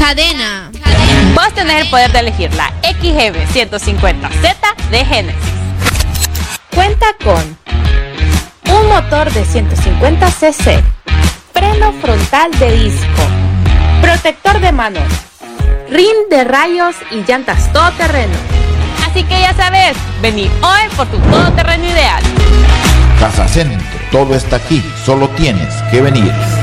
Cadena. Vos tenés el poder de elegir la XGB 150Z de Genesis. Cuenta con un motor de 150 cc, freno frontal de disco, protector de manos, rin de rayos y llantas todoterreno. Así que ya sabes, vení hoy por tu todoterreno ideal. Casa Centro, todo está aquí, solo tienes que venir.